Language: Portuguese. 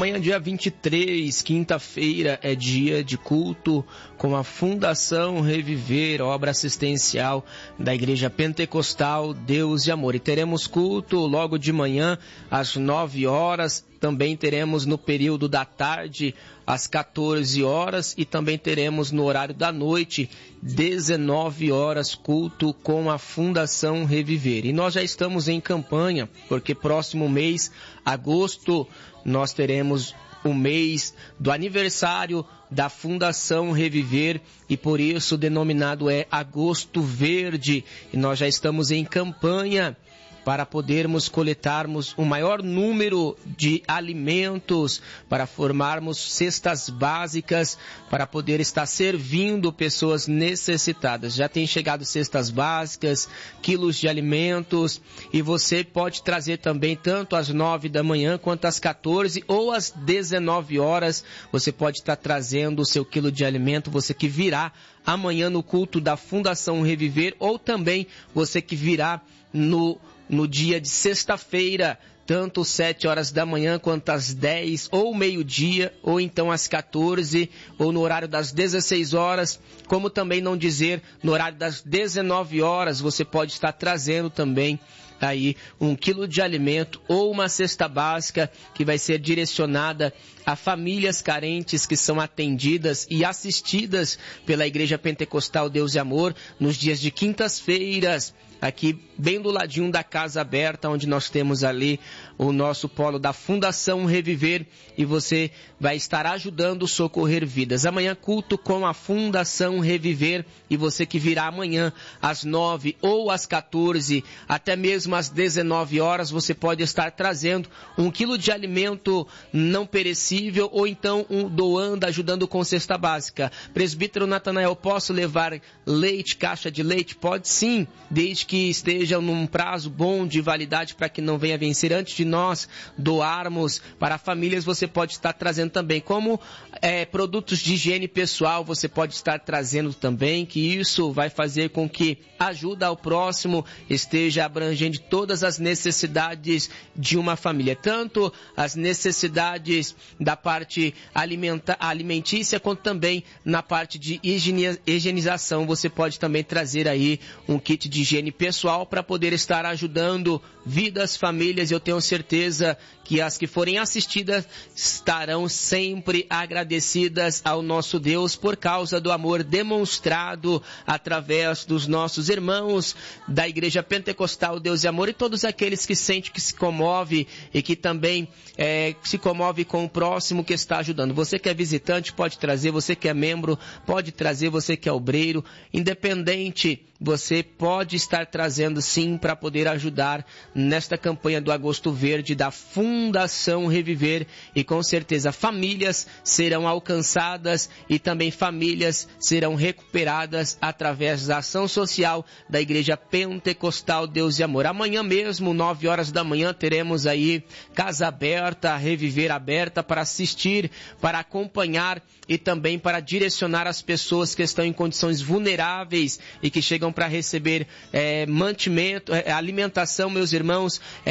Amanhã, dia 23, quinta-feira, é dia de culto com a Fundação Reviver, obra assistencial da Igreja Pentecostal Deus de Amor. E teremos culto logo de manhã, às 9 horas. Também teremos no período da tarde, às 14 horas. E também teremos no horário da noite, 19 horas, culto com a Fundação Reviver. E nós já estamos em campanha, porque próximo mês, agosto, nós teremos o mês do aniversário da Fundação Reviver e por isso o denominado é Agosto Verde. E nós já estamos em campanha para podermos coletarmos o maior número de alimentos, para formarmos cestas básicas, para poder estar servindo pessoas necessitadas. Já tem chegado cestas básicas, quilos de alimentos, e você pode trazer também tanto às 9 da manhã quanto às 14 ou às 19 horas. Você pode estar trazendo o seu quilo de alimento, você que virá amanhã no culto da Fundação Reviver, ou também você que virá no dia de sexta-feira, tanto às 7 horas da manhã quanto às 10 ou meio-dia, ou então às 14, ou no horário das 16 horas, como também não dizer no horário das 19 horas, você pode estar trazendo também aí 1 quilo de alimento ou uma cesta básica que vai ser direcionada a famílias carentes que são atendidas e assistidas pela Igreja Pentecostal Deus e Amor nos dias de quintas-feiras, aqui bem do ladinho da Casa Aberta, onde nós temos ali o nosso polo da Fundação Reviver, e você vai estar ajudando a socorrer vidas. Amanhã culto com a Fundação Reviver, e você que virá amanhã às 9 ou às 14, até mesmo às 19 horas, você pode estar trazendo 1 quilo de alimento não perecível, ou então doando, ajudando com cesta básica. Presbítero Natanael, posso levar leite, caixa de leite? Pode sim, desde que esteja num prazo bom de validade para que não venha vencer. Antes de nós doarmos para famílias, você pode estar trazendo também, como produtos de higiene pessoal, você pode estar trazendo também, que isso vai fazer com que a ajuda ao próximo esteja abrangendo todas as necessidades de uma família, tanto as necessidades da parte alimentícia, quanto também na parte de higienização. Você pode também trazer aí um kit de higiene pessoal para poder estar ajudando vidas, famílias. Eu tenho certeza que as que forem assistidas estarão sempre agradecidas ao nosso Deus por causa do amor demonstrado através dos nossos irmãos da Igreja Pentecostal Deus e Amor, e todos aqueles que sentem que se comove e que também se comove com o próximo que está ajudando. Você que é visitante pode trazer, você que é membro pode trazer, você que é obreiro, independente, você pode estar trazendo sim para poder ajudar nesta campanha do Agosto Verde da Fundação Reviver, e com certeza famílias serão alcançadas e também famílias serão recuperadas através da ação social da Igreja Pentecostal Deus e Amor. Amanhã mesmo, 9 horas da manhã, teremos aí Casa Aberta, Reviver aberta para assistir, para acompanhar e também para direcionar as pessoas que estão em condições vulneráveis e que chegam para receber mantimento, alimentação, meus irmãos,